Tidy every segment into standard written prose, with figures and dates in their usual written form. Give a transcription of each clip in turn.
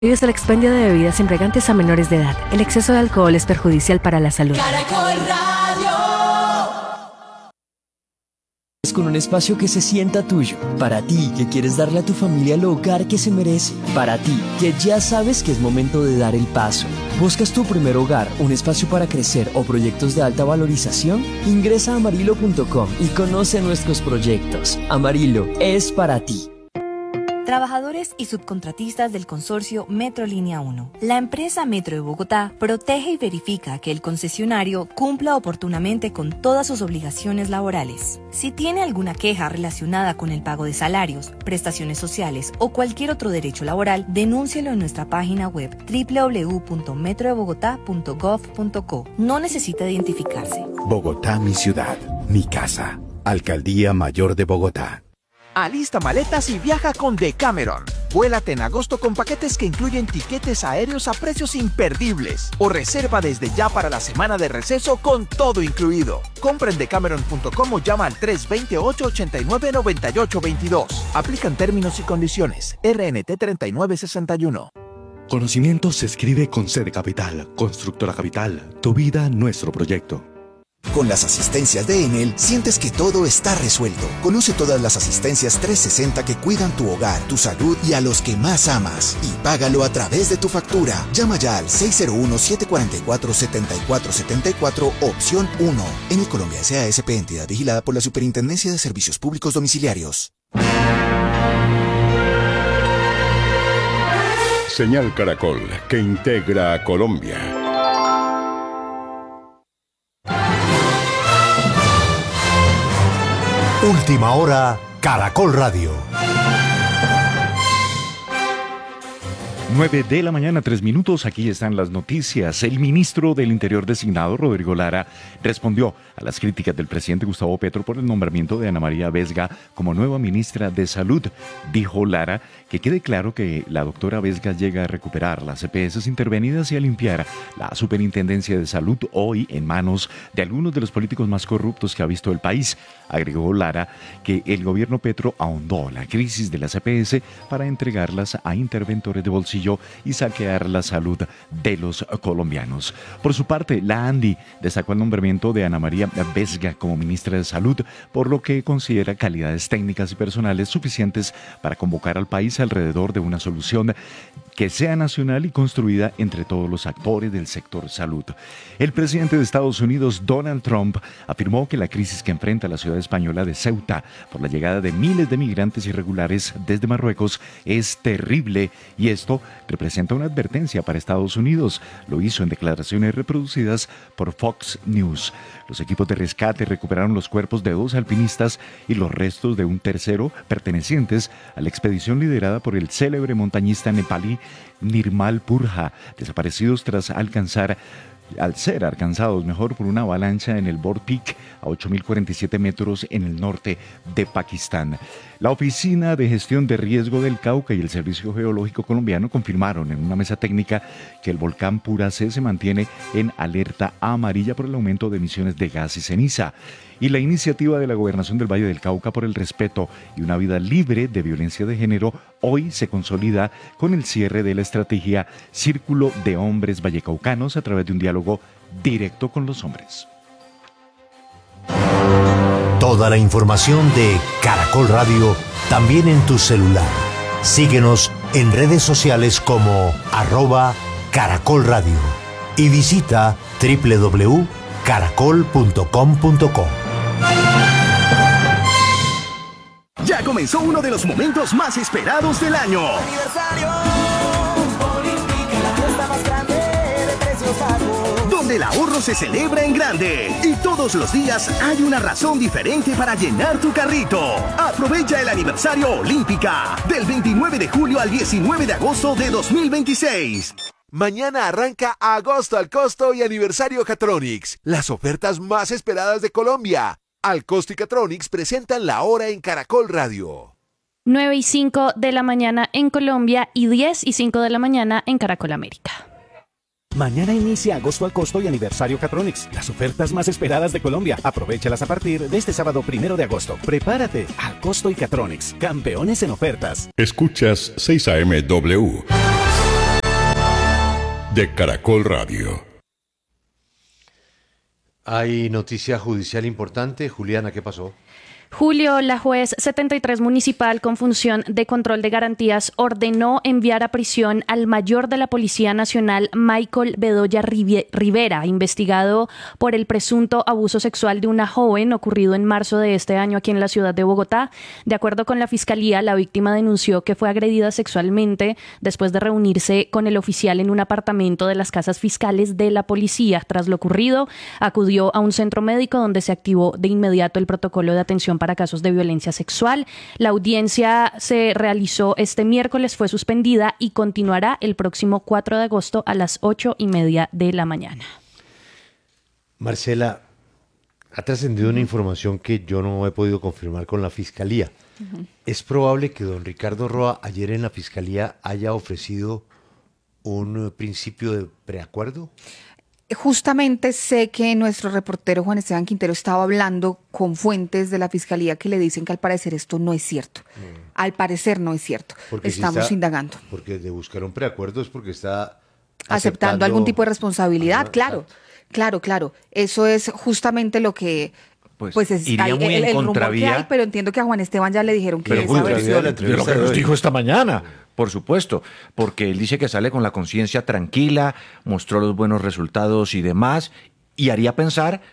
Es el expendio de bebidas embriagantes a menores de edad. El exceso de alcohol es perjudicial para la salud. Caracol Radio. Es con un espacio que se sienta tuyo. Para ti, que quieres darle a tu familia el hogar que se merece. Para ti, que ya sabes que es momento de dar el paso. ¿Buscas tu primer hogar, un espacio para crecer o proyectos de alta valorización? Ingresa a Amarillo.com y conoce nuestros proyectos. Amarillo es para ti. Trabajadores y subcontratistas del consorcio Metro Línea 1. La empresa Metro de Bogotá protege y verifica que el concesionario cumpla oportunamente con todas sus obligaciones laborales. Si tiene alguna queja relacionada con el pago de salarios, prestaciones sociales o cualquier otro derecho laboral, denúncielo en nuestra página web www.metrodebogotá.gov.co. No necesita identificarse. Bogotá, mi ciudad, mi casa. Alcaldía Mayor de Bogotá. Alista maletas y viaja con Decameron. Vuélate en agosto con paquetes que incluyen tiquetes aéreos a precios imperdibles. O reserva desde ya para la semana de receso con todo incluido. Compra en decameron.com o llama al 328-89-9822. Aplican términos y condiciones. RNT 3961. Conocimiento se escribe con C de Capital. Constructora Capital. Tu vida, nuestro proyecto. Con las asistencias de Enel, sientes que todo está resuelto. Conoce todas las asistencias 360 que cuidan tu hogar, tu salud y a los que más amas. Y págalo a través de tu factura. Llama ya al 601-744-7474, opción 1. Enel Colombia S.A.S.P. entidad vigilada por la Superintendencia de Servicios Públicos Domiciliarios. Señal Caracol, que integra a Colombia. Última hora, Caracol Radio. 9 de la mañana, 3 minutos. Aquí están las noticias. El ministro del Interior designado, Rodrigo Lara, respondió a las críticas del presidente Gustavo Petro por el nombramiento de Ana María Vesga como nueva ministra de Salud. Dijo Lara que quede claro que la doctora Vesga llega a recuperar las EPS intervenidas y a limpiar la Superintendencia de Salud, hoy en manos de algunos de los políticos más corruptos que ha visto el país. Agregó Lara que el gobierno Petro ahondó la crisis de las EPS para entregarlas a interventores de bolsillo y saquear la salud de los colombianos. Por su parte, la ANDI destacó el nombramiento de Ana María Vesga como ministra de Salud, por lo que considera calidades técnicas y personales suficientes para convocar al país alrededor de una solución que sea nacional y construida entre todos los actores del sector salud. El presidente de Estados Unidos, Donald Trump, afirmó que la crisis que enfrenta la ciudad española de Ceuta por la llegada de miles de migrantes irregulares desde Marruecos es terrible y esto representa una advertencia para Estados Unidos. Lo hizo en declaraciones reproducidas por Fox News. Los equipos de rescate recuperaron los cuerpos de 2 alpinistas y los restos de un tercero pertenecientes a la expedición liderada por el célebre montañista nepalí Nirmal Purja, desaparecidos tras ser alcanzados por una avalancha en el Bord Peak a 8.047 metros en el norte de Pakistán. La Oficina de Gestión de Riesgo del Cauca y el Servicio Geológico Colombiano confirmaron en una mesa técnica que el volcán Puracé se mantiene en alerta amarilla por el aumento de emisiones de gas y ceniza. Y la iniciativa de la Gobernación del Valle del Cauca por el respeto y una vida libre de violencia de género hoy se consolida con el cierre de la estrategia Círculo de Hombres Vallecaucanos a través de un diálogo directo con los hombres. Toda la información de Caracol Radio también en tu celular. Síguenos en redes sociales como @Caracol Radio y visita www.caracol.com.co. Ya comenzó uno de los momentos más esperados del año. Aniversario Olímpica, la fiesta más grande de precios bajos. Donde el ahorro se celebra en grande. Y todos los días hay una razón diferente para llenar tu carrito. Aprovecha el aniversario Olímpica. Del 29 de julio al 19 de agosto de 2026. Mañana arranca Agosto al Costo y Aniversario Catronics. Las ofertas más esperadas de Colombia. Al Costo y Catronics presentan la hora en Caracol Radio. 9:05 de la mañana en Colombia y 10:05 de la mañana en Caracol América. Mañana inicia Agosto al Costo y Aniversario Catronics, las ofertas más esperadas de Colombia. Aprovéchalas a partir de este sábado 1 de agosto. Prepárate, al Costo y Catronics, campeones en ofertas. Escuchas 6 AM W. de Caracol Radio. Hay noticia judicial importante. Juliana, ¿qué pasó? Julio, la juez 73 municipal con función de control de garantías ordenó enviar a prisión al mayor de la Policía Nacional, Michael Bedoya Rivera, investigado por el presunto abuso sexual de una joven ocurrido en marzo de este año aquí en la ciudad de Bogotá. De acuerdo con la Fiscalía, la víctima denunció que fue agredida sexualmente después de reunirse con el oficial en un apartamento de las casas fiscales de la policía. Tras lo ocurrido, acudió a un centro médico donde se activó de inmediato el protocolo de atención para casos de violencia sexual. La audiencia se realizó este miércoles, fue suspendida y continuará el próximo 4 de agosto a las 8:30 de la mañana. Marcela, ha trascendido una información que yo no he podido confirmar con la Fiscalía. ¿Es probable que don Ricardo Roa ayer en la Fiscalía haya ofrecido un principio de preacuerdo? Justamente sé que nuestro reportero Juan Esteban Quintero estaba hablando con fuentes de la Fiscalía que le dicen que al parecer esto no es cierto. Al parecer no es cierto. Porque estamos indagando. Porque de buscar un preacuerdo es porque está aceptando algún tipo de responsabilidad, claro. Exacto. Claro. Eso es justamente lo que... Pues es iría muy en el rumor contravía, que hay, pero entiendo que a Juan Esteban ya le dijeron que esa versión... de lo que nos dijo esta mañana, por supuesto, porque él dice que sale con la conciencia tranquila, mostró los buenos resultados y demás, y haría pensar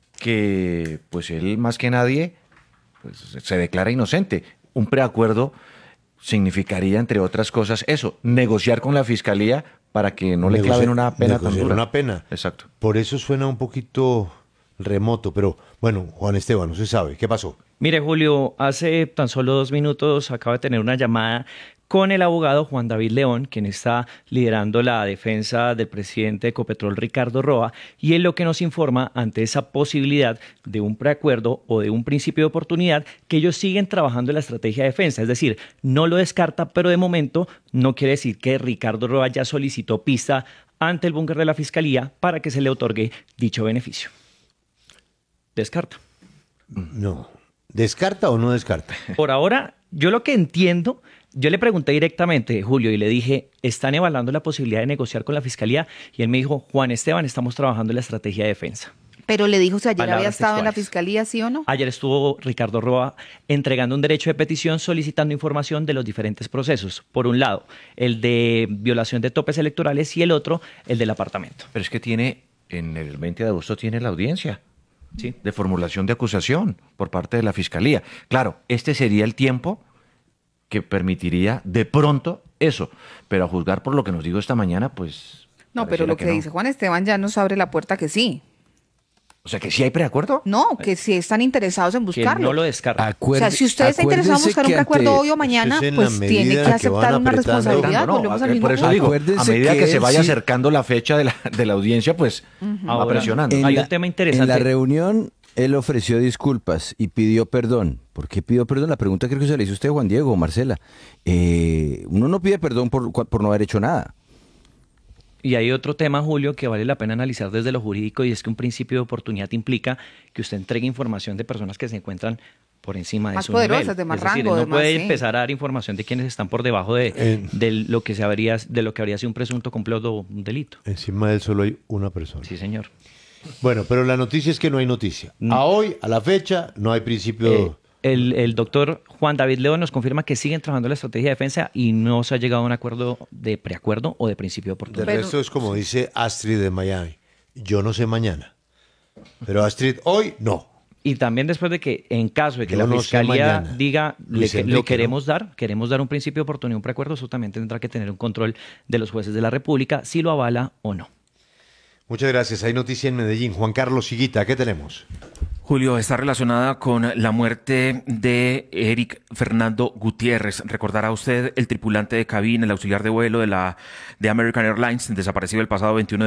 que pues él más que nadie pues, se declara inocente. Un preacuerdo significaría, entre otras cosas, eso, negociar con la Fiscalía para que no le claven una pena tan dura. Una pena. Exacto. Por eso suena un poquito remoto, pero bueno, Juan Esteban, no se sabe. ¿Qué pasó? Mire, Julio, hace tan solo 2 minutos acabo de tener una llamada con el abogado Juan David León, quien está liderando la defensa del presidente de Ecopetrol, Ricardo Roa, y él lo que nos informa ante esa posibilidad de un preacuerdo o de un principio de oportunidad, que ellos siguen trabajando en la estrategia de defensa, es decir, no lo descarta, pero de momento no quiere decir que Ricardo Roa ya solicitó pista ante el búnker de la Fiscalía para que se le otorgue dicho beneficio. ¿Descarta? No. ¿Descarta o no descarta? Por ahora, yo lo que entiendo, yo le pregunté directamente, Julio, y le dije, ¿están evaluando la posibilidad de negociar con la Fiscalía? Y él me dijo, Juan Esteban, estamos trabajando en la estrategia de defensa. Pero le dijo si ayer Palabras había estado en la textuales. Fiscalía, ¿sí o no? Ayer estuvo Ricardo Roa entregando un derecho de petición solicitando información de los diferentes procesos. Por un lado, el de violación de topes electorales y el otro, el del apartamento. Pero es que tiene, en el 20 de agosto tiene la audiencia. Sí. De formulación de acusación por parte de la Fiscalía. Claro, este sería el tiempo que permitiría de pronto eso, pero a juzgar por lo que nos dijo esta mañana, pues... No, pero lo que no. dice Juan Esteban ya nos abre la puerta que sí. O sea, que sí hay preacuerdo. No, que sí están interesados en buscarlo. Que no lo descarta. O sea, si usted está interesado en buscar un preacuerdo hoy o mañana, pues tiene que aceptar una responsabilidad. Volvemos al mismo por eso punto. digo, a medida que se vaya acercando la fecha de la audiencia, pues va presionando. Hay un tema interesante. En la reunión, él ofreció disculpas y pidió perdón. ¿Por qué pidió perdón? La pregunta creo que se le hizo a usted, Juan Diego o Marcela. Uno no pide perdón por no haber hecho nada. Y hay otro tema, Julio, que vale la pena analizar desde lo jurídico, y es que un principio de oportunidad implica que usted entregue información de personas que se encuentran por encima de Más su poderosas, nivel. de más Es decir, rango, no de más, puede sí. empezar a dar información de quienes están por debajo de lo que habría sido un presunto complot o un delito. Encima de él solo hay una persona. Sí, señor. Bueno, pero la noticia es que no hay noticia. A hoy, a la fecha, no hay principio... El doctor Juan David León nos confirma que siguen trabajando en la estrategia de defensa y no se ha llegado a un acuerdo de preacuerdo o de principio de oportunidad. Del resto es como dice Astrid de Miami. Yo no sé mañana. Pero Astrid, hoy no. Y también después de que, en caso de que Yo la no sé Fiscalía mañana. diga Luis lo Enrique, queremos dar un principio de oportunidad, un preacuerdo, eso también tendrá que tener un control de los jueces de la República, si lo avala o no. Muchas gracias. Hay noticia en Medellín. Juan Carlos Higuita, ¿qué tenemos? Julio, está relacionada con la muerte de Eric Fernando Gutiérrez. Recordará usted el tripulante de cabina, el auxiliar de vuelo de American Airlines, desaparecido el pasado 21 de marzo.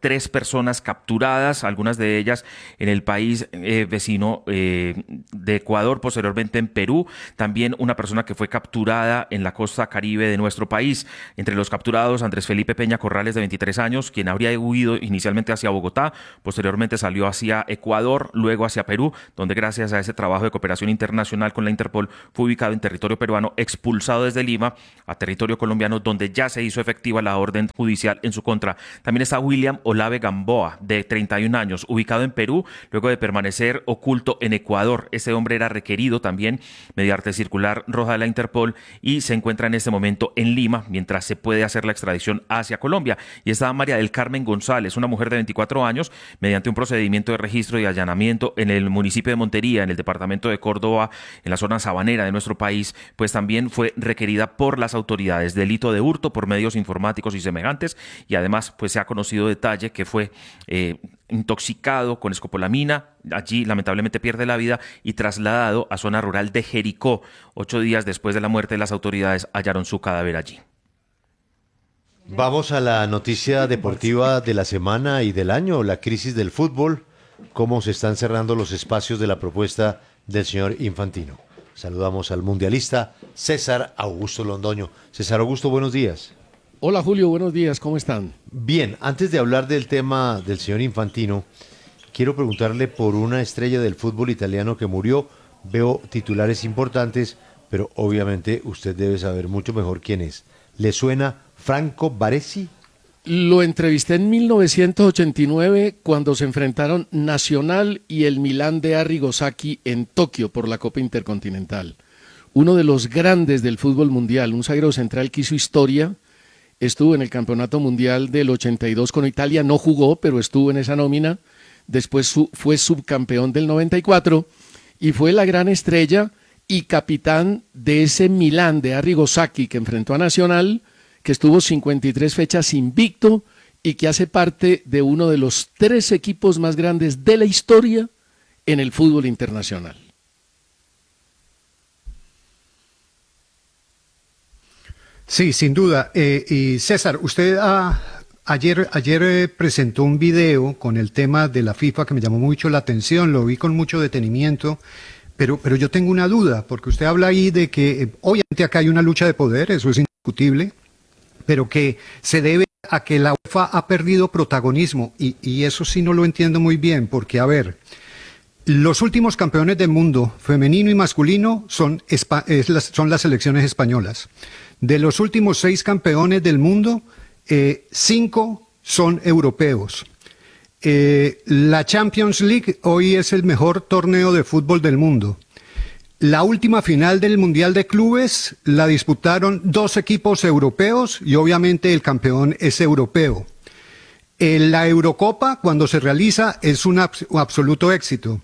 3 personas capturadas, algunas de ellas en el país vecino de Ecuador, posteriormente en Perú. También una persona que fue capturada en la costa caribe de nuestro país. Entre los capturados, Andrés Felipe Peña Corrales, de 23 años, quien habría huido inicialmente hacia Bogotá, posteriormente salió hacia Ecuador, luego hacia Perú, donde gracias a ese trabajo de cooperación internacional con la Interpol fue ubicado en territorio peruano, expulsado desde Lima a territorio colombiano, donde ya se hizo efectiva la orden judicial en su contra. También está William Olave Gamboa, de 31 años, ubicado en Perú, luego de permanecer oculto en Ecuador. Este hombre era requerido también mediante circular roja de la Interpol y se encuentra en este momento en Lima, mientras se puede hacer la extradición hacia Colombia. Y está María del Carmen González, una mujer de 24 años, mediante un procedimiento de registro y allanamiento en el municipio de Montería, en el departamento de Córdoba, en la zona sabanera de nuestro país, pues también fue requerida por las autoridades. Delito de hurto por medios informáticos y semejantes, y además pues se ha conocido detalle que fue intoxicado con escopolamina. Allí lamentablemente pierde la vida y trasladado a zona rural de Jericó. 8 días después de la muerte, las autoridades hallaron su cadáver allí. Vamos a la noticia deportiva de la semana y del año, la crisis del fútbol, cómo se están cerrando los espacios de la propuesta del señor Infantino. Saludamos al mundialista César Augusto Londoño. César Augusto, buenos días. Hola Julio, buenos días, ¿cómo están? Bien, antes de hablar del tema del señor Infantino, quiero preguntarle por una estrella del fútbol italiano que murió. Veo titulares importantes, pero obviamente usted debe saber mucho mejor quién es. ¿Le suena Franco Baresi? Lo entrevisté en 1989 cuando se enfrentaron Nacional y el Milán de Arrigo Sacchi en Tokio por la Copa Intercontinental. Uno de los grandes del fútbol mundial, un zaguero central que hizo historia, estuvo en el Campeonato Mundial del 82 con Italia, no jugó, pero estuvo en esa nómina. Después fue subcampeón del 94 y fue la gran estrella y capitán de ese Milán de Arrigo Sacchi que enfrentó a Nacional, que estuvo 53 fechas invicto y que hace parte de uno de los 3 equipos más grandes de la historia en el fútbol internacional. Sí, sin duda. Y César, usted ayer presentó un video con el tema de la FIFA que me llamó mucho la atención, lo vi con mucho detenimiento, pero yo tengo una duda, porque usted habla ahí de que obviamente acá hay una lucha de poder, eso es indiscutible, pero que se debe a que la UEFA ha perdido protagonismo, y eso sí no lo entiendo muy bien, porque a ver, los últimos campeones del mundo, femenino y masculino, son las selecciones españolas. De los últimos 6 campeones del mundo, 5 son europeos. La Champions League hoy es el mejor torneo de fútbol del mundo. La última final del Mundial de Clubes la disputaron 2 equipos europeos y obviamente el campeón es europeo. La Eurocopa, cuando se realiza, es un absoluto éxito.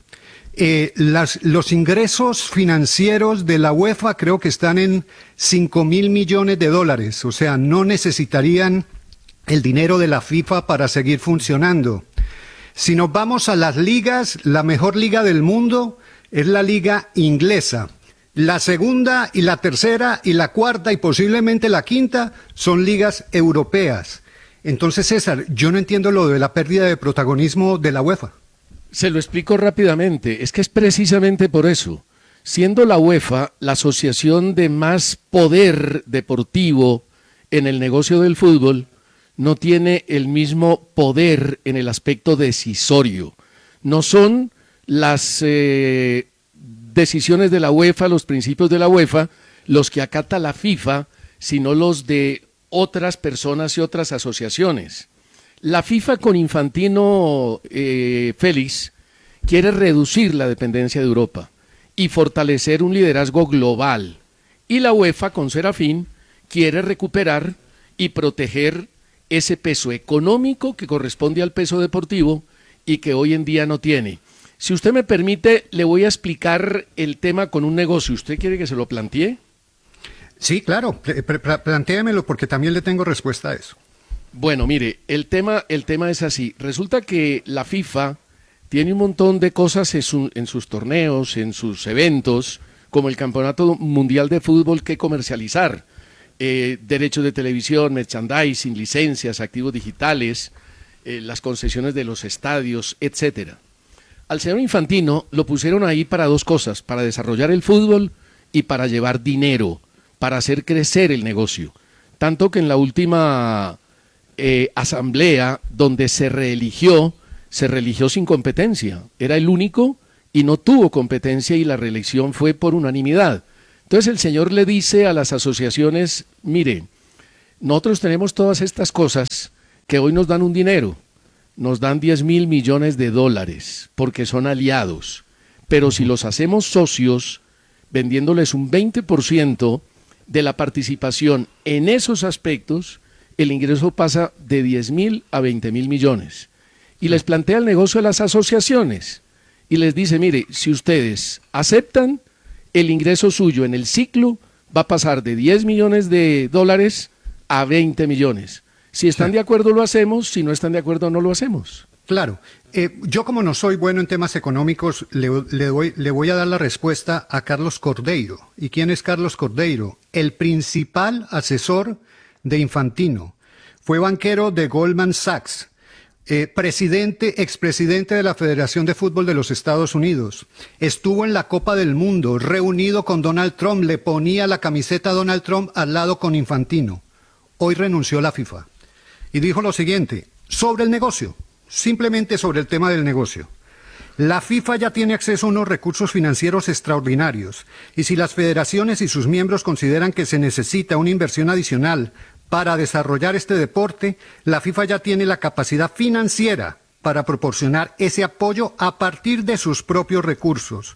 Los ingresos financieros de la UEFA creo que están en $5.000 millones, o sea, no necesitarían el dinero de la FIFA para seguir funcionando. Si nos vamos a las ligas, la mejor liga del mundo es la liga inglesa. La segunda y la tercera y la cuarta y posiblemente la quinta son ligas europeas. Entonces, César, yo no entiendo lo de la pérdida de protagonismo de la UEFA. Se lo explico rápidamente, es que es precisamente por eso. Siendo la UEFA la asociación de más poder deportivo en el negocio del fútbol, no tiene el mismo poder en el aspecto decisorio. No son las decisiones de la UEFA, los principios de la UEFA, los que acata la FIFA, sino los de otras personas y otras asociaciones. La FIFA con Infantino Félix quiere reducir la dependencia de Europa y fortalecer un liderazgo global. Y la UEFA con Serafín quiere recuperar y proteger ese peso económico que corresponde al peso deportivo y que hoy en día no tiene. Si usted me permite, le voy a explicar el tema con un negocio. ¿Usted quiere que se lo plantee? Sí, claro, plantéamelo porque también le tengo respuesta a eso. Bueno, mire, el tema es así. Resulta que la FIFA tiene un montón de cosas en sus torneos, en sus eventos, como el Campeonato Mundial de Fútbol que comercializar. Derechos de televisión, merchandising, licencias, activos digitales. las concesiones de los estadios, etcétera. Al señor Infantino lo pusieron ahí para dos cosas, para desarrollar el fútbol y para llevar dinero, para hacer crecer el negocio. Tanto que en la última asamblea donde se reeligió sin competencia. Era el único y no tuvo competencia y la reelección fue por unanimidad. Entonces el señor le dice a las asociaciones, mire, nosotros tenemos todas estas cosas que hoy nos dan un dinero, nos dan 10.000 millones de dólares porque son aliados, pero si los hacemos socios, vendiéndoles un 20% de la participación en esos aspectos, el ingreso pasa de 10.000 a 20.000 millones. Y les plantea el negocio a las asociaciones y les dice, mire, si ustedes aceptan, el ingreso suyo en el ciclo va a pasar de 10 millones de dólares a 20 millones. Si están de acuerdo lo hacemos, si no están de acuerdo no lo hacemos. Claro. Yo como no soy bueno en temas económicos, le voy a dar la respuesta a Carlos Cordeiro. ¿Y quién es Carlos Cordeiro? El principal asesor de Infantino. Fue banquero de Goldman Sachs. Expresidente de la Federación de Fútbol de los Estados Unidos. Estuvo en la Copa del Mundo, reunido con Donald Trump, le ponía la camiseta a Donald Trump al lado con Infantino. Hoy renunció a la FIFA. Y dijo lo siguiente, sobre el negocio, simplemente sobre el tema del negocio. La FIFA ya tiene acceso a unos recursos financieros extraordinarios, y si las federaciones y sus miembros consideran que se necesita una inversión adicional para desarrollar este deporte, la FIFA ya tiene la capacidad financiera para proporcionar ese apoyo a partir de sus propios recursos.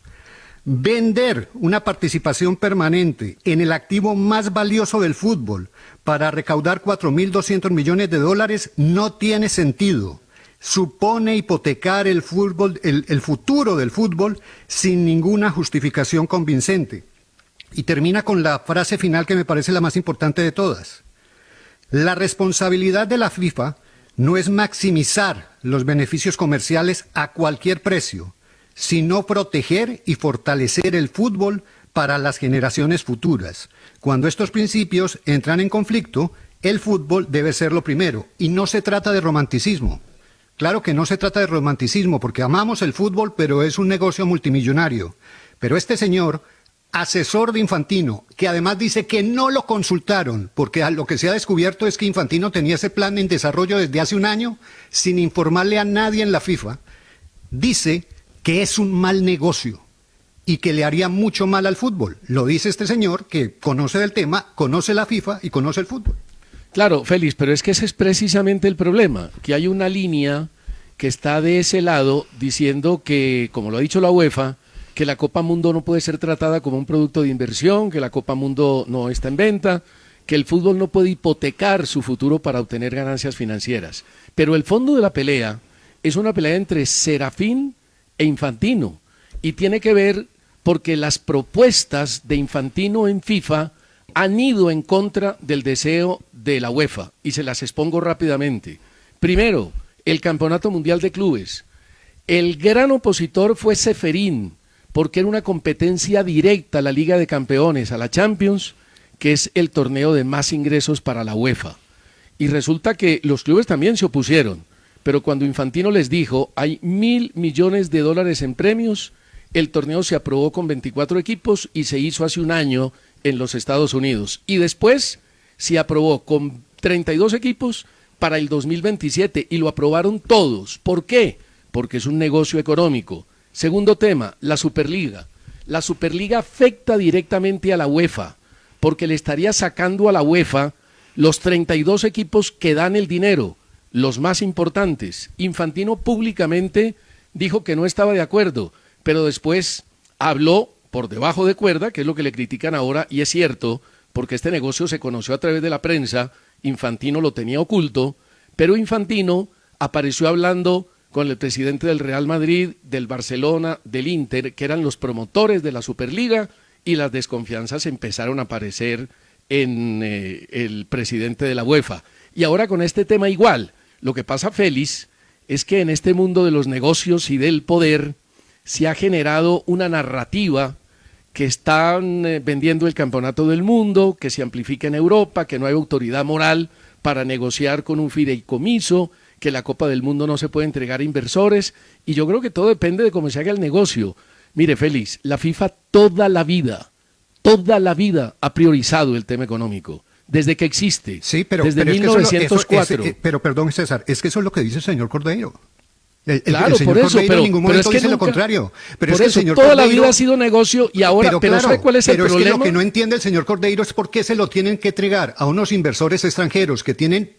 Vender una participación permanente en el activo más valioso del fútbol para recaudar 4.200 millones de dólares no tiene sentido. Supone hipotecar el fútbol, el futuro del fútbol sin ninguna justificación convincente. Y termina con la frase final que me parece la más importante de todas. La responsabilidad de la FIFA no es maximizar los beneficios comerciales a cualquier precio, sino proteger y fortalecer el fútbol para las generaciones futuras. Cuando estos principios entran en conflicto, el fútbol debe ser lo primero, y no se trata de romanticismo. Claro que no se trata de romanticismo, porque amamos el fútbol, pero es un negocio multimillonario. Pero este señor, asesor de Infantino, que además dice que no lo consultaron, porque lo que se ha descubierto es que Infantino tenía ese plan en desarrollo desde hace un año, sin informarle a nadie en la FIFA, dice que es un mal negocio y que le haría mucho mal al fútbol. Lo dice este señor que conoce del tema, conoce la FIFA y conoce el fútbol. Claro, Félix, pero es que ese es precisamente el problema, que hay una línea que está de ese lado diciendo que, como lo ha dicho la UEFA, que la Copa Mundo no puede ser tratada como un producto de inversión, que la Copa Mundo no está en venta, que el fútbol no puede hipotecar su futuro para obtener ganancias financieras. Pero el fondo de la pelea es una pelea entre Serafín e Infantino, y tiene que ver porque las propuestas de Infantino en FIFA han ido en contra del deseo de la UEFA, y se las expongo rápidamente. Primero, el Campeonato Mundial de Clubes. El gran opositor fue Ceferín, porque era una competencia directa a la Liga de Campeones, a la Champions, que es el torneo de más ingresos para la UEFA. Y resulta que los clubes también se opusieron, pero cuando Infantino les dijo, hay 1.000 millones de dólares en premios, el torneo se aprobó con 24 equipos y se hizo hace un año en los Estados Unidos. Y después se aprobó con 32 equipos para el 2027 y lo aprobaron todos. ¿Por qué? Porque es un negocio económico. Segundo tema, la Superliga. La Superliga afecta directamente a la UEFA, porque le estaría sacando a la UEFA los 32 equipos que dan el dinero, los más importantes. Infantino públicamente dijo que no estaba de acuerdo, pero después habló por debajo de cuerda, que es lo que le critican ahora, y es cierto, porque este negocio se conoció a través de la prensa, Infantino lo tenía oculto, pero Infantino apareció hablando con el presidente del Real Madrid, del Barcelona, del Inter, que eran los promotores de la Superliga, y las desconfianzas empezaron a aparecer en el presidente de la UEFA. Y ahora con este tema igual. Lo que pasa, Félix, es que en este mundo de los negocios y del poder se ha generado una narrativa que están vendiendo el campeonato del mundo, que se amplifica en Europa, que no hay autoridad moral para negociar con un fideicomiso, que la Copa del Mundo no se puede entregar a inversores, y yo creo que todo depende de cómo se haga el negocio. Mire, Félix, la FIFA toda la vida ha priorizado el tema económico, desde que existe, sí, pero, desde pero 1904. Pero perdón, César, es que eso es lo que dice el señor Cordeiro. Claro, el señor por eso, Cordeiro en ningún momento es que dice nunca, lo contrario. Pero por es que eso, el señor toda la Cordeiro, vida ha sido negocio y ahora, pero claro, ¿sabe cuál es el problema? Pero es que lo que no entiende el señor Cordeiro es por qué se lo tienen que entregar a unos inversores extranjeros que tienen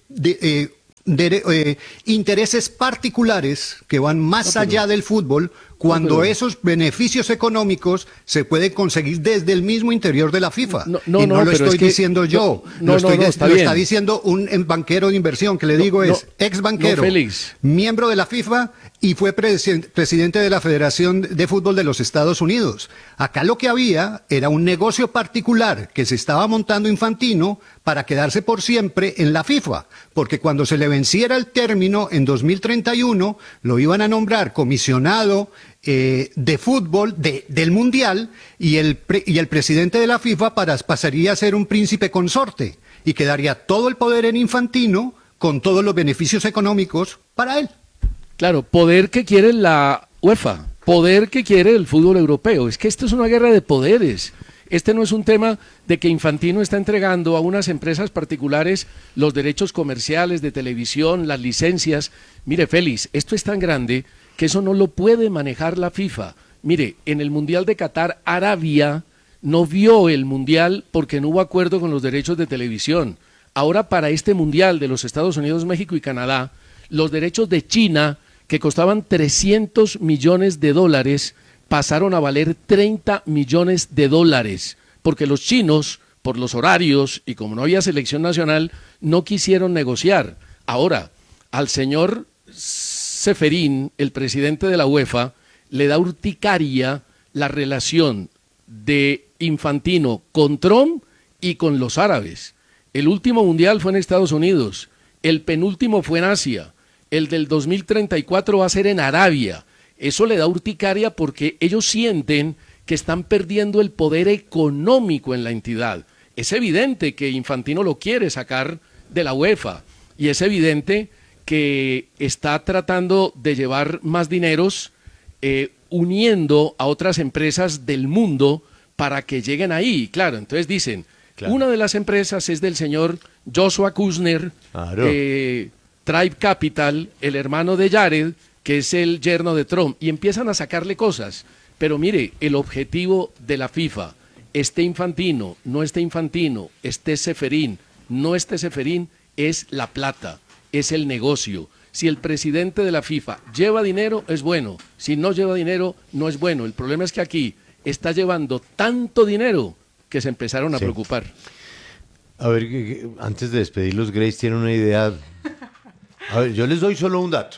intereses particulares que van más allá del fútbol, cuando esos beneficios económicos se pueden conseguir desde el mismo interior de la FIFA. No lo estoy diciendo yo, lo está diciendo un banquero de inversión, que le digo es ex banquero, miembro de la FIFA y fue presidente de la Federación de Fútbol de los Estados Unidos. Acá lo que había era un negocio particular que se estaba montando Infantino para quedarse por siempre en la FIFA, porque cuando se le venciera el término en 2031, lo iban a nombrar comisionado de fútbol del Mundial y el presidente de la FIFA pasaría a ser un príncipe consorte y quedaría todo el poder en Infantino con todos los beneficios económicos para él. Claro, poder que quiere la UEFA, poder que quiere el fútbol europeo. Es que esto es una guerra de poderes. Este no es un tema de que Infantino está entregando a unas empresas particulares los derechos comerciales de televisión, las licencias. Mire, Félix, esto es tan grande que eso no lo puede manejar la FIFA. Mire, en el Mundial de Qatar, Arabia no vio el Mundial porque no hubo acuerdo con los derechos de televisión. Ahora, para este Mundial de los Estados Unidos, México y Canadá, los derechos de China, que costaban $300 millones, pasaron a valer $30 millones, porque los chinos, por los horarios y como no había selección nacional, no quisieron negociar. Ahora, al señor Ceferín, el presidente de la UEFA, le da urticaria la relación de Infantino con Trump y con los árabes. El último mundial fue en Estados Unidos, el penúltimo fue en Asia, el del 2034 va a ser en Arabia. Eso le da urticaria porque ellos sienten que están perdiendo el poder económico en la entidad. Es evidente que Infantino lo quiere sacar de la UEFA y es evidente que está tratando de llevar más dineros uniendo a otras empresas del mundo para que lleguen ahí. Claro, entonces dicen, una de las empresas es del señor Joshua Kushner, Tribe Capital, el hermano de Jared, que es el yerno de Trump, y empiezan a sacarle cosas. Pero mire, el objetivo de la FIFA, esté Infantino, no esté Infantino, esté Ceferín, no esté Ceferín, es la plata, es el negocio. Si el presidente de la FIFA lleva dinero, es bueno. Si no lleva dinero, no es bueno. El problema es que aquí está llevando tanto dinero que se empezaron a preocupar. A ver, antes de despedirlos, Grace tiene una idea. A ver, yo les doy solo un dato.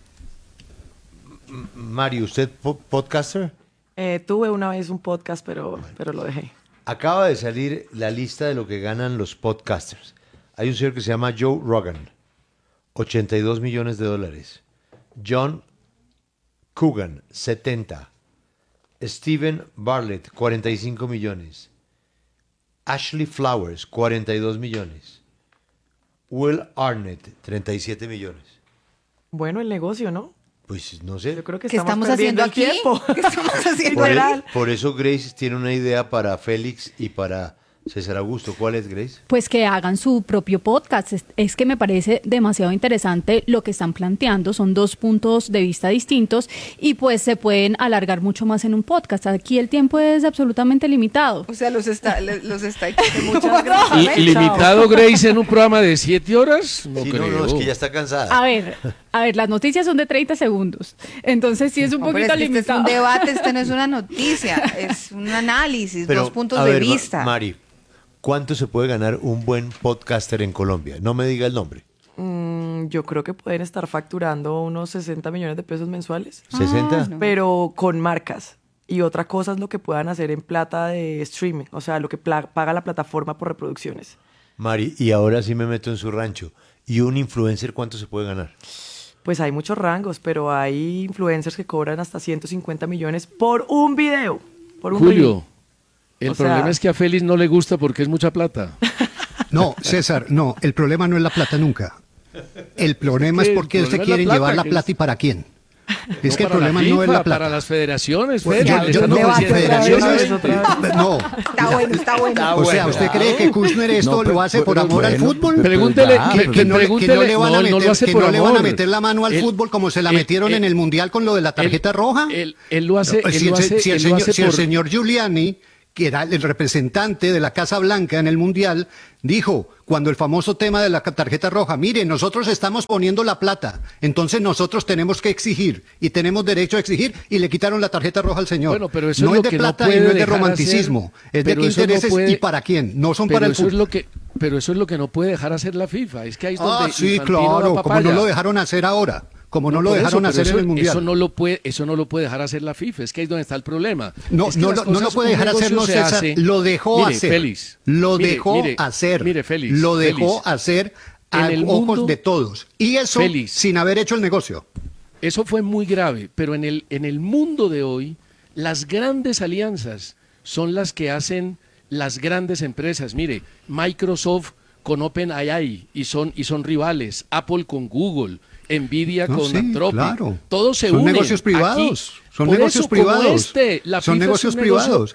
Mario, ¿usted podcaster? Tuve una vez un podcast, pero lo dejé. Acaba de salir la lista de lo que ganan los podcasters. Hay un señor que se llama Joe Rogan, $82 millones. John Coogan, 70. Stephen Bartlett, 45 millones. Ashley Flowers, 42 millones. Will Arnett, 37 millones. Bueno, el negocio, ¿no? Pues no sé. Yo creo que ¿Qué estamos haciendo aquí? ¿Qué estamos haciendo? Por eso Grace tiene una idea para Félix y para César Augusto. ¿Cuál es, Grace? Pues que hagan su propio podcast. Es que me parece demasiado interesante lo que están planteando. Son dos puntos de vista distintos y pues se pueden alargar mucho más en un podcast. Aquí el tiempo es absolutamente limitado. O sea, los está muchas gracias. ¿Limitado, Grace, en un programa de 7 horas? No sí, creo. No, es que ya está cansada. A ver, las noticias son de 30 segundos. Entonces sí es un poquito limitado. Este es un debate, este no es una noticia, es un análisis, dos puntos de vista. Mari, ¿cuánto se puede ganar un buen podcaster en Colombia? No me diga el nombre. Yo creo que pueden estar facturando unos 60 millones de pesos mensuales. ¿60? No. Pero con marcas. Y otra cosa es lo que puedan hacer en plata de streaming. O sea, lo que paga la plataforma por reproducciones. Mari, y ahora sí me meto en su rancho. ¿Y un influencer cuánto se puede ganar? Pues hay muchos rangos, pero hay influencers que cobran hasta 150 millones por un video. Por un Julio. reel. El problema es que a Félix no le gusta porque es mucha plata. No, César, no, el problema no es la plata nunca. El problema es por qué se quieren llevar la plata y para quién. Es que el problema no es la plata. Para las federaciones. No. Está bueno. O sea, ¿usted cree que Kushner esto lo hace por amor al fútbol? Pregúntele que no le van a meter la mano al fútbol como se la metieron en el Mundial con lo de la tarjeta roja. Él lo hace. Si el señor Giuliani, que era el representante de la Casa Blanca en el Mundial, dijo, cuando el famoso tema de la tarjeta roja, mire, nosotros estamos poniendo la plata, entonces nosotros tenemos que exigir, y tenemos derecho a exigir, y le quitaron la tarjeta roja al señor. Bueno, pero eso no es es de plata y no es de romanticismo, es de qué intereses y para quién, no son para el fútbol. Pero eso es lo que no puede dejar hacer la FIFA, es que ahí es donde sí, Infantino claro, da como papaya. no lo dejaron hacer ahora. Como no lo dejaron hacer en el Mundial. Eso no lo puede dejar hacer la FIFA, es que ahí es donde está el problema. No lo puede dejar hacer, no César, lo dejó hacer. Félix, lo dejó hacer. Lo dejó hacer a ojos de todos. Y eso sin haber hecho el negocio. Eso fue muy grave, pero en el mundo de hoy, las grandes alianzas son las que hacen las grandes empresas. Mire, Microsoft con OpenAI y son rivales, Apple con Google, Nvidia con Anthropic, claro. Todos se unen. Son negocios privados. Son negocios privados. Son negocios privados.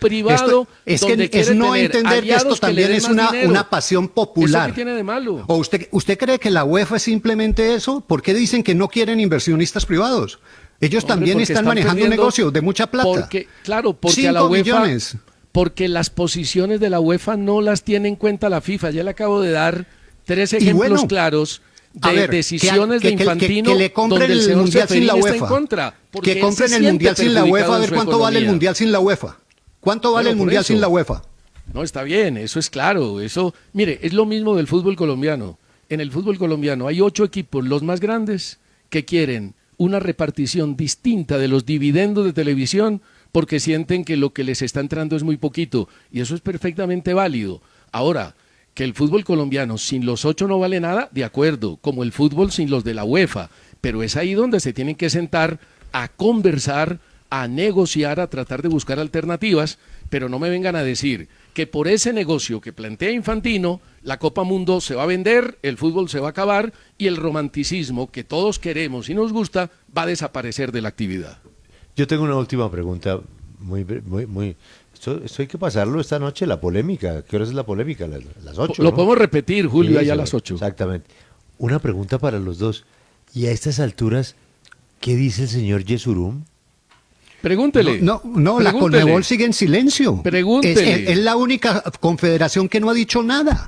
Es que no entender que esto también es una pasión popular. ¿Eso qué tiene de malo? ¿O usted cree que la UEFA es simplemente eso? ¿Por qué dicen que no quieren inversionistas privados? Ellos también están manejando un negocio de mucha plata. Porque a 5 la UEFA, millones. Porque las posiciones de la UEFA no las tiene en cuenta la FIFA. Ya le acabo de dar 3 ejemplos claros de decisiones de Infantino que le compren donde el el Mundial sin la UEFA. Está en contra, que compren el Mundial sin la UEFA, a ver cuánto vale el Mundial sin la UEFA. ¿Cuánto vale el Mundial sin la UEFA? No, está bien, eso es claro. Eso, mire, es lo mismo del fútbol colombiano. En el fútbol colombiano hay 8 equipos, los más grandes, que quieren una repartición distinta de los dividendos de televisión porque sienten que lo que les está entrando es muy poquito. Y eso es perfectamente válido. Ahora, que el fútbol colombiano sin los 8 no vale nada, de acuerdo, como el fútbol sin los de la UEFA, pero es ahí donde se tienen que sentar a conversar, a negociar, a tratar de buscar alternativas, pero no me vengan a decir que por ese negocio que plantea Infantino, la Copa Mundo se va a vender, el fútbol se va a acabar y el romanticismo que todos queremos y nos gusta va a desaparecer de la actividad. Yo tengo una última pregunta muy Esto hay que pasarlo esta noche, la polémica. ¿Qué hora es la polémica? Las 8, Lo ¿no? podemos repetir, Julio, allá a las 8. Exactamente. Una pregunta para los dos. Y a estas alturas, ¿qué dice el señor Yesurum? Pregúntele. No, la Conmebol sigue en silencio. Pregúntele. Es la única confederación que no ha dicho nada.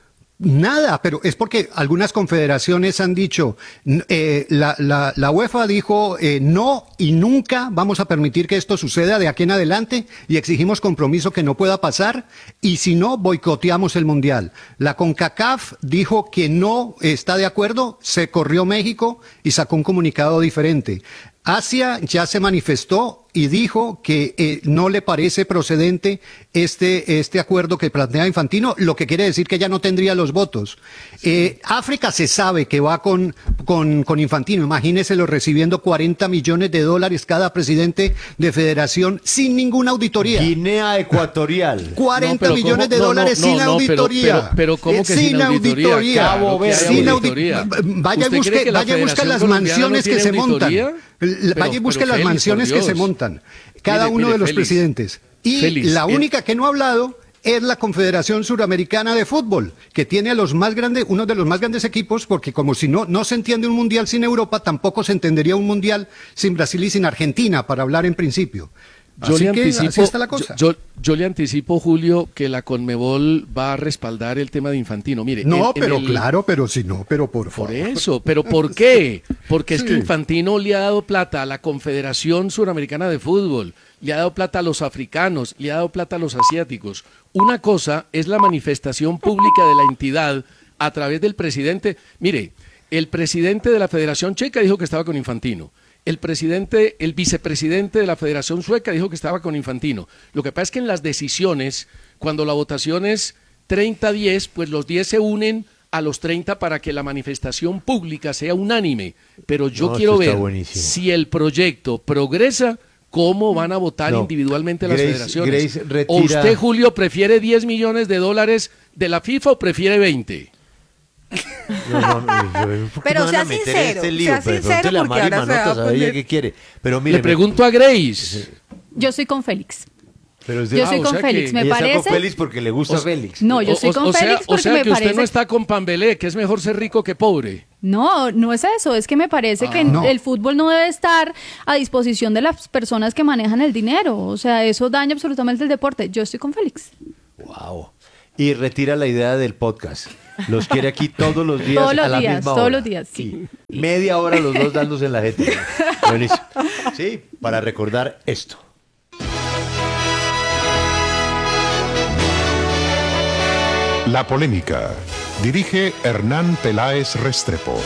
Nada, pero es porque algunas confederaciones han dicho, la UEFA dijo no y nunca vamos a permitir que esto suceda de aquí en adelante y exigimos compromiso que no pueda pasar y si no boicoteamos el Mundial. La CONCACAF dijo que no está de acuerdo, se corrió México y sacó un comunicado diferente. Asia ya se manifestó y dijo que no le parece procedente este acuerdo que plantea Infantino, lo que quiere decir que ya no tendría los votos. África se sabe que va con Infantino, imagíneselo recibiendo $40 millones cada presidente de federación sin ninguna auditoría. Guinea Ecuatorial. $40 millones sin auditoría. Pero ¿cómo que sin auditoría? Cabo Verde. Sin auditoría. Vaya y busque las mansiones que se montan. Vaya y busque las mansiones que se montan, cada uno de los presidentes. Y la única que no ha hablado es la Confederación Suramericana de Fútbol, que tiene a uno de los más grandes equipos, porque como si no se entiende un mundial sin Europa, tampoco se entendería un mundial sin Brasil y sin Argentina, para hablar en principio. Así está la cosa. Yo le anticipo, Julio, que la Conmebol va a respaldar el tema de Infantino. Mire, pero por favor. Por eso, pero ¿por qué? Porque es que Infantino le ha dado plata a la Confederación Suramericana de Fútbol, le ha dado plata a los africanos, le ha dado plata a los asiáticos. Una cosa es la manifestación pública de la entidad a través del presidente. Mire, el presidente de la Federación Checa dijo que estaba con Infantino. El vicepresidente de la Federación Sueca dijo que estaba con Infantino. Lo que pasa es que en las decisiones, cuando la votación es 30-10, pues los 10 se unen a los 30 para que la manifestación pública sea unánime. Pero yo quiero ver si el proyecto progresa, cómo van a votar individualmente las federaciones. ¿O usted, Julio, prefiere $10 millones de la FIFA o prefiere 20? Pero sea sincero, sea sincero porque ahora se va a poner... ¿Qué quiere? Pero mire, le pregunto a Grace. Yo soy con Félix. Pero yo soy con Félix, me parece. Está con Félix porque le gusta Félix. No, yo soy con Félix porque me parece. O sea que usted no parece. está con Pambelé, que es mejor ser rico que pobre. No, no es eso, es que me parece que el fútbol no debe estar a disposición de las personas que manejan el dinero. O sea, eso daña absolutamente el deporte. Yo estoy con Félix. Wow. Y retira la idea del podcast. Los quiere aquí todos los días todos los a la días, misma todos hora. los días, sí. Media hora los dos dándose en la gente. Buenísimo. Sí, para recordar esto. La polémica. Dirige Hernán Peláez Restrepo.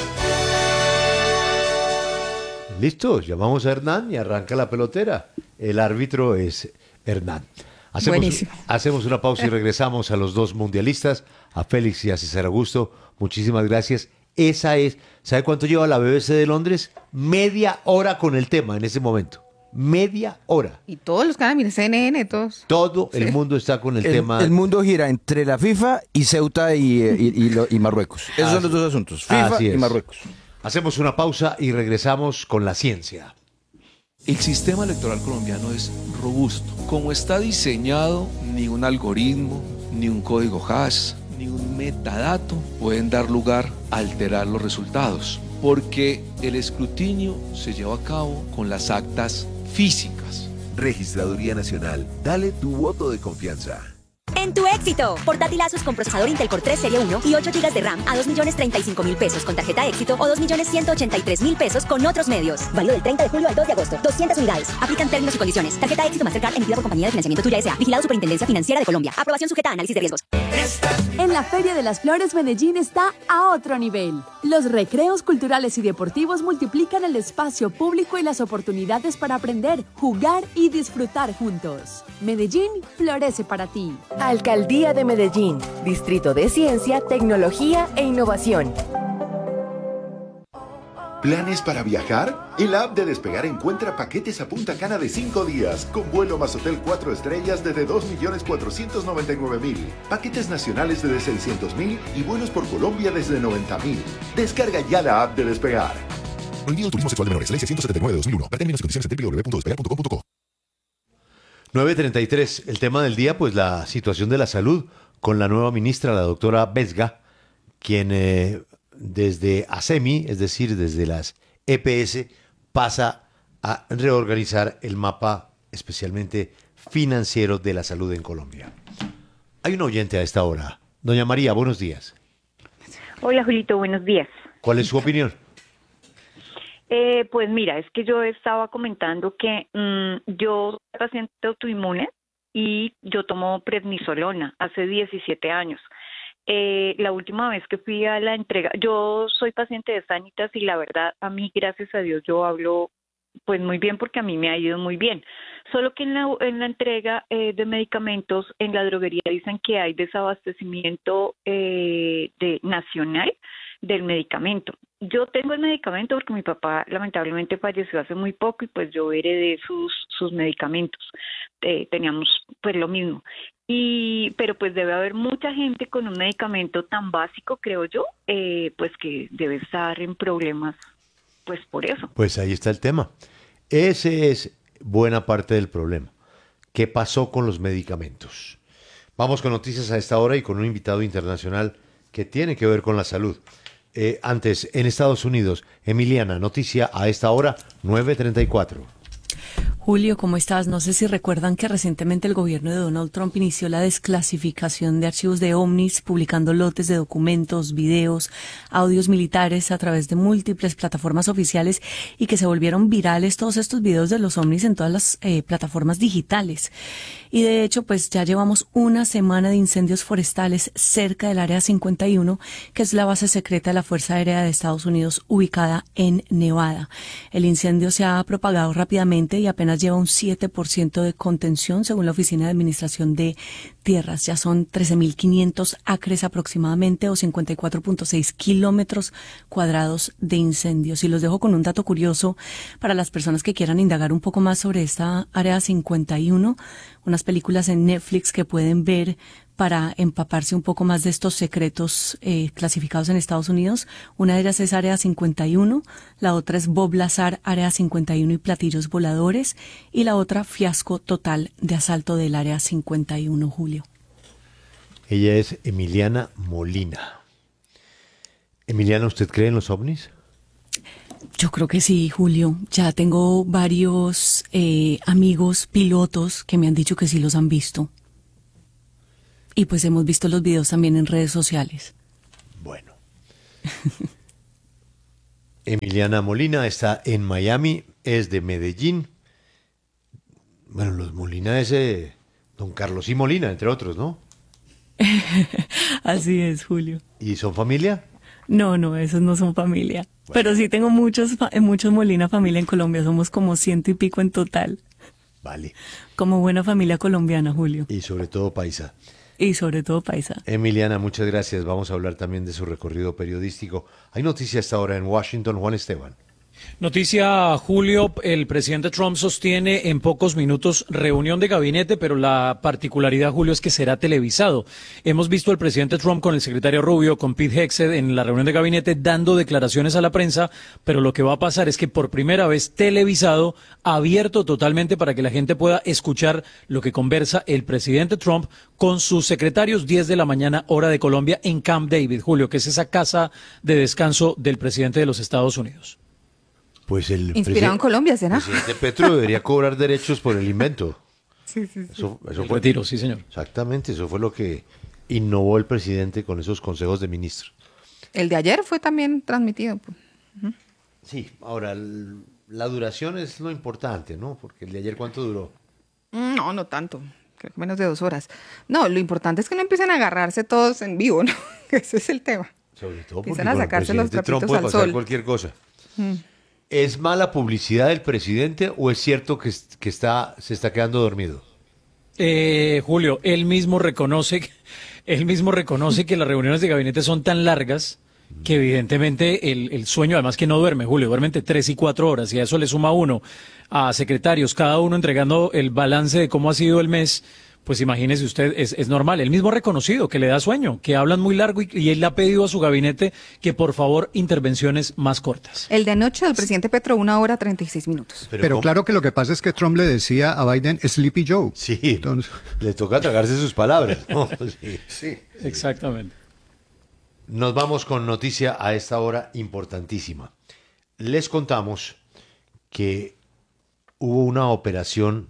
Listo, llamamos a Hernán y arranca la pelotera. El árbitro es Hernán. Hacemos una pausa y regresamos a los dos mundialistas, a Félix y a César Augusto. Muchísimas gracias. Esa es, ¿sabe cuánto lleva la BBC de Londres? Media hora con el tema en ese momento. Media hora. Y todos los canales, mire, CNN, todos. Todo el mundo está con el tema. El mundo gira entre la FIFA y Ceuta y Marruecos. Esos son los dos asuntos, FIFA y Marruecos. Hacemos una pausa y regresamos con la ciencia. El sistema electoral colombiano es robusto. Como está diseñado, ni un algoritmo, ni un código hash, ni un metadato pueden dar lugar a alterar los resultados, porque el escrutinio se lleva a cabo con las actas físicas. Registraduría Nacional, dale tu voto de confianza. En tu éxito, portátil Asus con procesador Intel Core 3 Serie 1 y 8 GB de RAM a 2.035.000 pesos con tarjeta éxito o 2.183.000 pesos con otros medios. Válido del 30 de julio al 2 de agosto. 200 unidades. Aplican términos y condiciones. Tarjeta éxito Mastercard emitida por compañía de financiamiento Tuya S.A. Vigilado Superintendencia Financiera de Colombia. Aprobación sujeta a análisis de riesgos. En la Feria de las Flores Medellín está a otro nivel. Los recreos culturales y deportivos multiplican el espacio público y las oportunidades para aprender, jugar y disfrutar juntos. Medellín florece para ti. Alcaldía de Medellín, Distrito de Ciencia, Tecnología e Innovación. ¿Planes para viajar? En la app de Despegar encuentra paquetes a Punta Cana de 5 días, con vuelo más hotel 4 estrellas desde 2.499.000, paquetes nacionales desde 600.000 y vuelos por Colombia desde 90.000. Descarga ya la app de Despegar. Prohibido turismo sexual de menores, ley 679 de 2001. Ver términos y condiciones en www.despegar.com.co. 9:33, el tema del día, pues la situación de la salud con la nueva ministra, la doctora Vesga, quien desde ASEMI, es decir, desde las EPS, pasa a reorganizar el mapa especialmente financiero de la salud en Colombia. Hay un oyente a esta hora. Doña María, buenos días. Hola, Julito, buenos días. ¿Cuál es su opinión? Pues mira, es que yo estaba comentando que yo soy paciente autoinmune y yo tomo prednisolona hace 17 años. La última vez que fui a la entrega, yo soy paciente de Sanitas y la verdad, a mí, gracias a Dios, yo hablo pues muy bien porque a mí me ha ido muy bien. Solo que en la entrega de medicamentos en la droguería dicen que hay desabastecimiento nacional del medicamento. Yo tengo el medicamento porque mi papá lamentablemente falleció hace muy poco y pues yo heredé sus medicamentos. Teníamos pues lo mismo. Pero pues debe haber mucha gente con un medicamento tan básico, creo yo, pues que debe estar en problemas pues por eso. Pues ahí está el tema. Ese es buena parte del problema. ¿Qué pasó con los medicamentos? Vamos con noticias a esta hora y con un invitado internacional que tiene que ver con la salud. Antes, en Estados Unidos, Emiliana, noticia a esta hora, 9:34. Julio, ¿cómo estás? No sé si recuerdan que recientemente el gobierno de Donald Trump inició la desclasificación de archivos de ovnis, publicando lotes de documentos, videos, audios militares a través de múltiples plataformas oficiales y que se volvieron virales todos estos videos de los ovnis en todas las plataformas digitales. Y de hecho, pues ya llevamos una semana de incendios forestales cerca del Área 51, que es la base secreta de la Fuerza Aérea de Estados Unidos ubicada en Nevada. El incendio se ha propagado rápidamente y apenas lleva un 7% de contención según la Oficina de Administración de Tierras. Ya son 13.500 acres aproximadamente o 54.6 kilómetros cuadrados de incendios. Y los dejo con un dato curioso para las personas que quieran indagar un poco más sobre esta Área 51, unas películas en Netflix que pueden ver para empaparse un poco más de estos secretos clasificados en Estados Unidos. Una de ellas es Área 51, la otra es Bob Lazar, Área 51 y platillos voladores, y la otra, fiasco total de asalto del Área 51, Julio. Ella es Emiliana Molina. Emiliana, ¿usted cree en los ovnis? Yo creo que sí, Julio. Ya tengo varios amigos pilotos que me han dicho que sí los han visto. Y pues hemos visto los videos también en redes sociales. Bueno. Emiliana Molina está en Miami, es de Medellín. Bueno, los Molina es don Carlos y Molina, entre otros, ¿no? Así es, Julio. ¿Y son familia? No, esos no son familia. Bueno. Pero sí tengo muchos Molina familia en Colombia. Somos como 100 y pico en total. Vale. Como buena familia colombiana, Julio. Y sobre todo paisa. Y sobre todo paisa. Emiliana, muchas gracias. Vamos a hablar también de su recorrido periodístico. Hay noticias hasta ahora en Washington. Juan Esteban. Noticia, Julio, el presidente Trump sostiene en pocos minutos reunión de gabinete, pero la particularidad, Julio, es que será televisado. Hemos visto al presidente Trump con el secretario Rubio, con Pete Hegseth en la reunión de gabinete dando declaraciones a la prensa, pero lo que va a pasar es que por primera vez televisado, abierto totalmente para que la gente pueda escuchar lo que conversa el presidente Trump con sus secretarios, 10 de la mañana, hora de Colombia, en Camp David, Julio, que es esa casa de descanso del presidente de los Estados Unidos. Pues el inspirado en Colombia, ¿será? El presidente Petro debería cobrar derechos por el invento. Sí. Eso el fue, retiro, sí, señor. Exactamente, eso fue lo que innovó el presidente con esos consejos de ministros. El de ayer fue también transmitido. Sí, ahora, la duración es lo importante, ¿no? Porque el de ayer, ¿cuánto duró? No tanto. Creo que menos de 2 horas. No, lo importante es que no empiecen a agarrarse todos en vivo, ¿no? Ese es el tema. Sobre todo porque empiezan a sacarse los trapitos Trump puede al pasar sol. Cualquier cosa. ¿Es mala publicidad del presidente o es cierto que se está quedando dormido? Julio, él mismo reconoce que las reuniones de gabinete son tan largas que evidentemente el sueño, además que no duerme, Julio, duerme entre 3 y 4 horas, y a eso le suma uno a secretarios, cada uno entregando el balance de cómo ha sido el mes. Pues imagínese usted, es normal. Él mismo ha reconocido que le da sueño, que hablan muy largo y él le ha pedido a su gabinete que por favor intervenciones más cortas. El de anoche del presidente Petro, 1 hora 36 minutos. Pero claro que lo que pasa es que Trump le decía a Biden Sleepy Joe. Sí, entonces le toca tragarse sus palabras, ¿no? Sí, exactamente. Nos vamos con noticia a esta hora importantísima. Les contamos que hubo una operación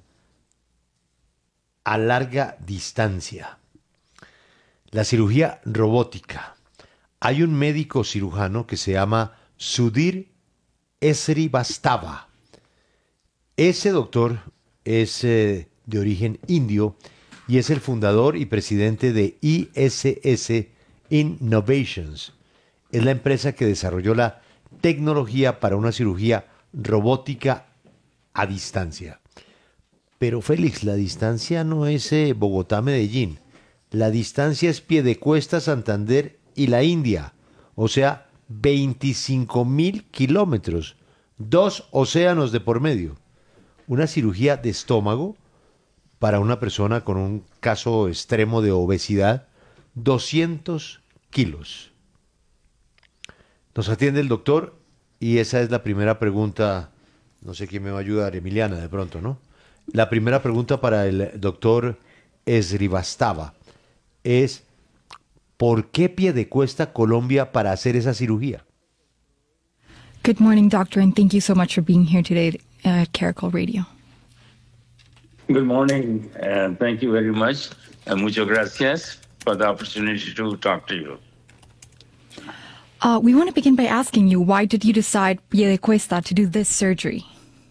a larga distancia. La cirugía robótica. Hay un médico cirujano que se llama Sudhir Srivastava. Ese doctor es de origen indio y es el fundador y presidente de ISS Innovations. Es la empresa que desarrolló la tecnología para una cirugía robótica a distancia. Pero Félix, la distancia no es Bogotá-Medellín. La distancia es Piedecuesta, Santander y la India. O sea, 25.000 kilómetros. 2 océanos de por medio. Una cirugía de estómago para una persona con un caso extremo de obesidad, 200 kilos. Nos atiende el doctor y esa es la primera pregunta. No sé quién me va a ayudar, Emiliana, de pronto, ¿no? La primera pregunta para el doctor Srivastava es ¿por qué Piedecuesta, Colombia, para hacer esa cirugía? Good morning, doctor, and thank you so much for being here today at Caracol Radio. Good morning, and thank you very much. Muchas gracias for the opportunity to talk to you. We want to begin by asking you, why did you decide Piedecuesta to do this surgery?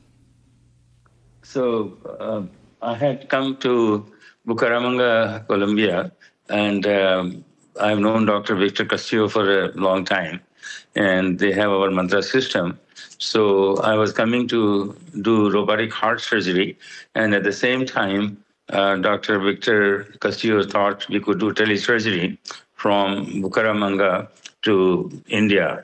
So I had come to Bucaramanga, Colombia, and I've known Dr. Victor Castillo for a long time, and they have our mantra system. So I was coming to do robotic heart surgery, and at the same time, Dr. Victor Castillo thought we could do telesurgery from Bucaramanga to India.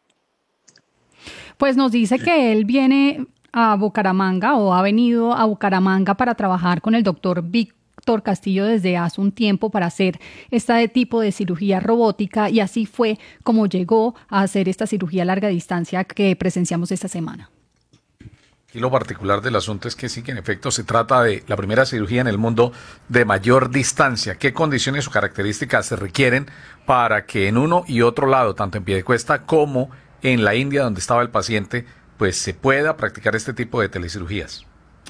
Pues nos dice que él viene a Bucaramanga o ha venido a Bucaramanga para trabajar con el doctor doctor Castillo desde hace un tiempo para hacer este tipo de cirugía robótica y así fue como llegó a hacer esta cirugía a larga distancia que presenciamos esta semana. Y lo particular del asunto es que sí, que en efecto se trata de la primera cirugía en el mundo de mayor distancia. ¿Qué condiciones o características se requieren para que en uno y otro lado, tanto en Piedecuesta como en la India donde estaba el paciente, pues se pueda practicar este tipo de telecirugías?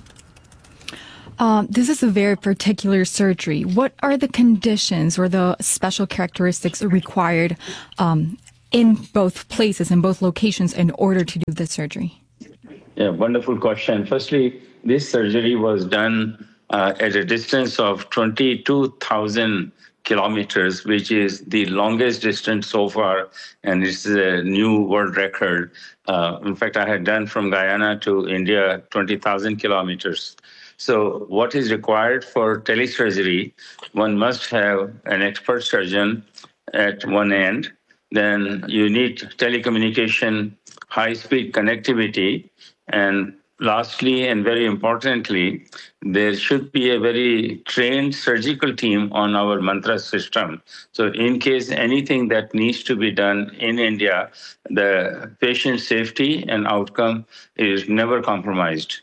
This is a very particular surgery. What are the conditions or the special characteristics required in both places, in both locations, in order to do this surgery? Yeah, wonderful question. Firstly, this surgery was done at a distance of 22,000 kilometers, which is the longest distance so far, and it's a new world record. In fact, I had done from Guyana to India 20,000 kilometers. So what is required for telesurgery? One must have an expert surgeon at one end. Then you need telecommunication, high-speed connectivity, and lastly, and very importantly, there should be a very trained surgical team on our mantra system. So in case anything that needs to be done in India, the patient safety and outcome is never compromised.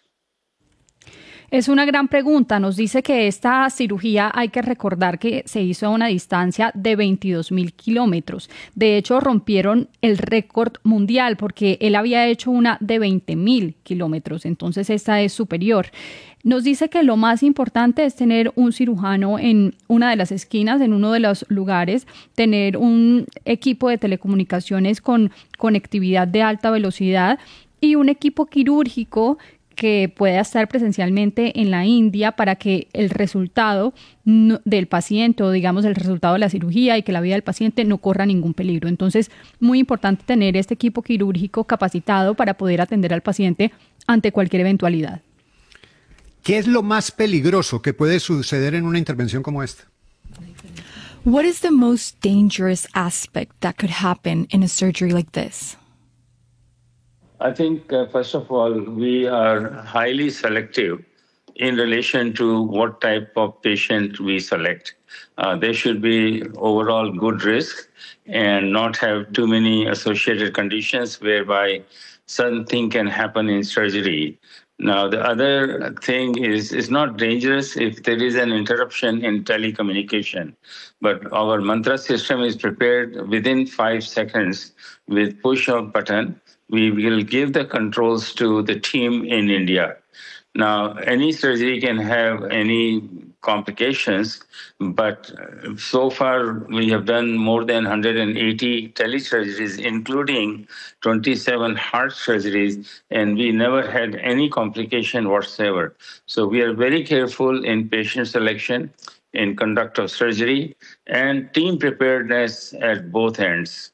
Es una gran pregunta. Nos dice que esta cirugía hay que recordar que se hizo a una distancia de 22,000 kilómetros. De hecho, rompieron el récord mundial porque él había hecho una de 20,000 kilómetros. Entonces, esta es superior. Nos dice que lo más importante es tener un cirujano en una de las esquinas, en uno de los lugares, tener un equipo de telecomunicaciones con conectividad de alta velocidad y un equipo quirúrgico que pueda estar presencialmente en la India para que el resultado del paciente o digamos el resultado de la cirugía y que la vida del paciente no corra ningún peligro. Entonces, muy importante tener este equipo quirúrgico capacitado para poder atender al paciente ante cualquier eventualidad. ¿Qué es lo más peligroso que puede suceder en una intervención como esta? What is the most dangerous aspect that could happen in a surgery like this? I think, first of all, we are highly selective in relation to what type of patient we select. There should be overall good risk and not have too many associated conditions whereby something can happen in surgery. Now, the other thing is it's not dangerous if there is an interruption in telecommunication. But our mantra system is prepared within 5 seconds with push of button. We will give the controls to the team in India. Now, any surgery can have any complications, but so far we have done more than 180 telesurgeries, including 27 heart surgeries, and we never had any complication whatsoever. So we are very careful in patient selection, in conduct of surgery, and team preparedness at both ends.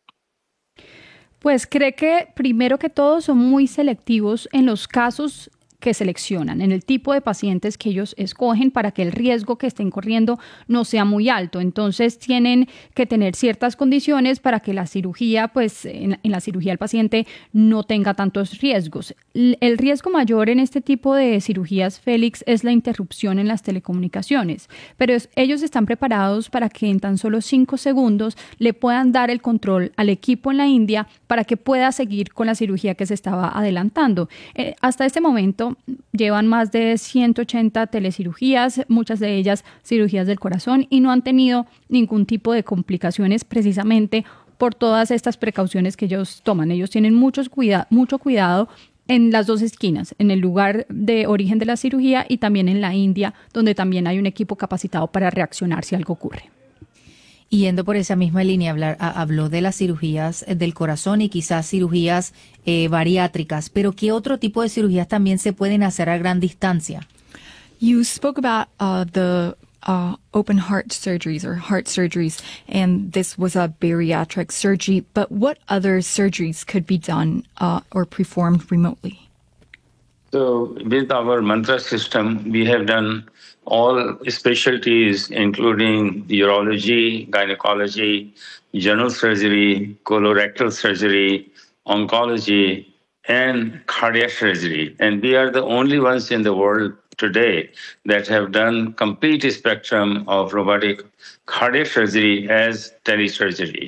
Pues cree que primero que todo son muy selectivos en los casos que seleccionan, en el tipo de pacientes que ellos escogen para que el riesgo que estén corriendo no sea muy alto. Entonces tienen que tener ciertas condiciones para que la cirugía, pues en la cirugía el paciente no tenga tantos riesgos. El riesgo mayor en este tipo de cirugías, Félix, es la interrupción en las telecomunicaciones, pero ellos están preparados para que en tan solo 5 segundos le puedan dar el control al equipo en la India para que pueda seguir con la cirugía que se estaba adelantando. Hasta este momento llevan más de 180 telecirugías, muchas de ellas cirugías del corazón, y no han tenido ningún tipo de complicaciones precisamente por todas estas precauciones que ellos toman. Ellos tienen mucho cuidado en las dos esquinas, en el lugar de origen de la cirugía y también en la India, donde también hay un equipo capacitado para reaccionar si algo ocurre. Yendo por esa misma línea, habló de las cirugías del corazón y quizás cirugías bariátricas, pero ¿qué otro tipo de cirugías también se pueden hacer a gran distancia? You spoke about the open heart surgeries or heart surgeries, and this was a bariatric surgery, but what other surgeries could be done or performed remotely? So with our mantra system, we have done all specialties, including urology, gynecology, general surgery, colorectal surgery, oncology, and cardiac surgery. And we are the only ones in the world today that have done complete spectrum of robotic cardiac surgery as telesurgery.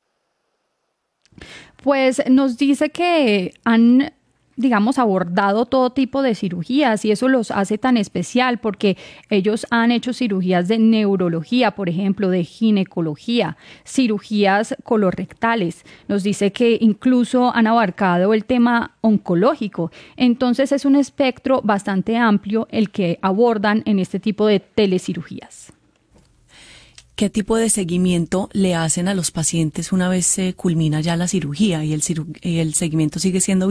Pues nos dice que han, digamos, abordado todo tipo de cirugías y eso los hace tan especial porque ellos han hecho cirugías de neurología, por ejemplo, de ginecología, cirugías colorectales. Nos dice que incluso han abarcado el tema oncológico. Entonces es un espectro bastante amplio el que abordan en este tipo de telecirugías. ¿Qué tipo de seguimiento le hacen a los pacientes una vez se culmina ya la cirugía y el seguimiento sigue siendo